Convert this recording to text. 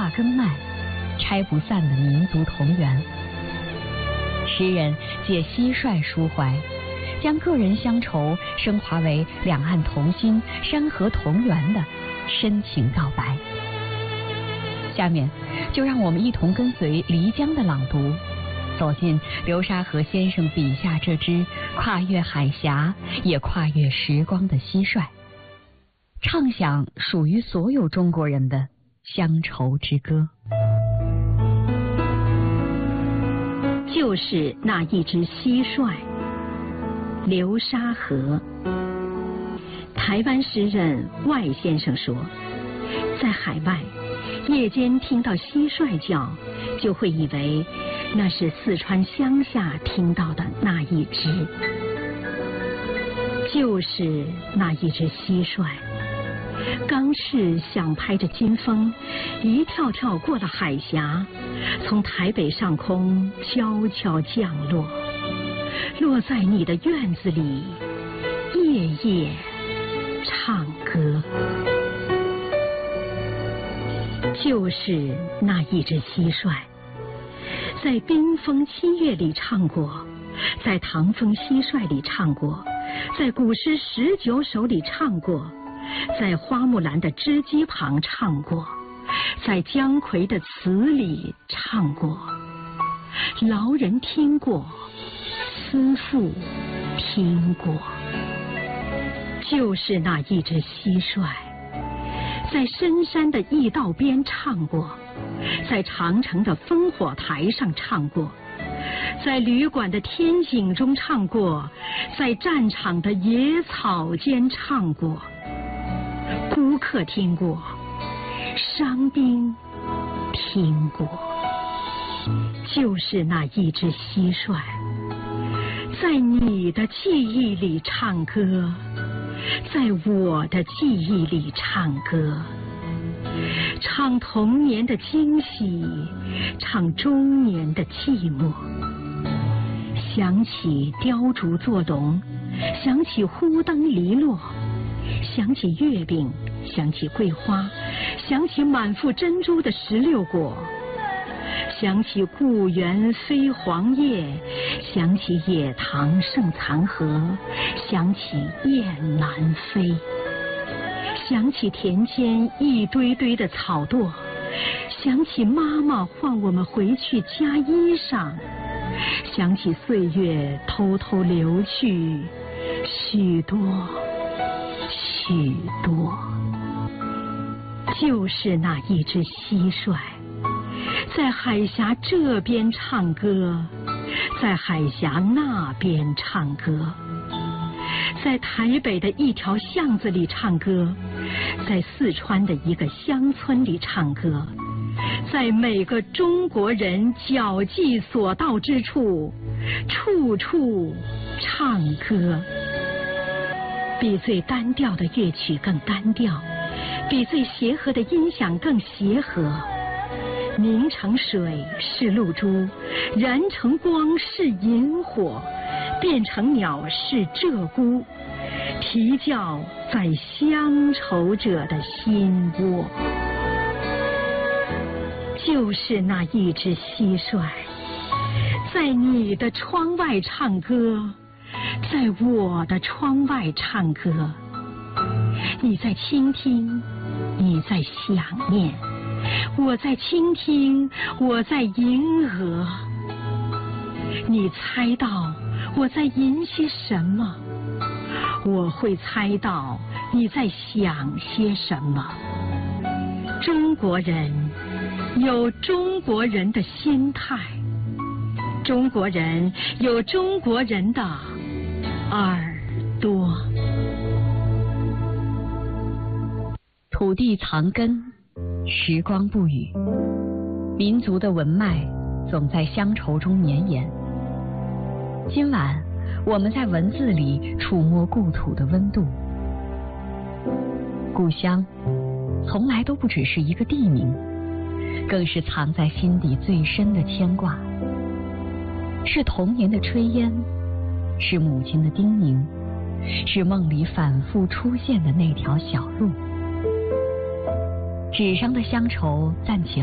挂根脉，拆不散的民族同源。诗人借蟋蟀抒怀，将个人乡愁升华为两岸同心、山河同源的深情告白。下面就让我们一同跟随漓江的朗读，走进流沙河先生笔下这只跨越海峡也跨越时光的蟋蟀，唱响属于所有中国人的乡愁之歌。 就是那一只蟋蟀，流沙河。台湾诗人外先生说，在海外夜间听到蟋蟀叫，就会以为那是四川乡下听到的那一只。就是那一只蟋蟀，刚是想拍着金风，一跳跳过了海峡，从台北上空悄悄降落，落在你的院子里，夜夜唱歌。就是那一只蟋蟀，在冰封7月里唱过，在唐风蟋蟀里唱过，在古诗19首里唱过，在花木兰的织机旁唱过，在姜夔的词里唱过。劳人听过，思妇听过。就是那一只蟋蟀，在深山的驿道边唱过，在长城的烽火台上唱过，在旅馆的天井中唱过，在战场的野草间唱过。孤客听过，伤兵听过。就是那一只蟋蟀，在你的记忆里唱歌，在我的记忆里唱歌，唱童年的惊喜，唱中年的寂寞。想起雕竹做龙，想起忽灯篱落，想起月饼，想起桂花，想起满腹珍珠的16果，想起故园飞黄叶，想起野塘盛残荷，想起雁南飞，想起田间一堆堆的草垛，想起妈妈唤我们回去加衣裳，想起岁月偷偷流去许多许多。就是那一只蟋蟀，在海峡这边唱歌，在海峡那边唱歌，在台北的一条巷子里唱歌，在四川的一个乡村里唱歌，在每个中国人脚迹所到之处，处处唱歌。比最单调的乐曲更单调，比最协和的音响更协和。凝成水是露珠，燃成光是萤火，变成鸟是鹧鸪，啼叫在乡愁者的心窝。就是那一只蟋蟀，在你的窗外唱歌，在我的窗外唱歌。你在倾听，你在想念，我在倾听，我在迎合。你猜到我在吟些什么，我会猜到你在想些什么。中国人有中国人的心态，中国人有中国人的耳朵。 土地藏根，时光不语，民族的文脉总在乡愁中绵延。今晚我们在文字里触摸故土的温度。故乡从来都不只是一个地名，更是藏在心底最深的牵挂，是童年的炊烟，是母亲的叮咛，是梦里反复出现的那条小路。纸上的乡愁暂且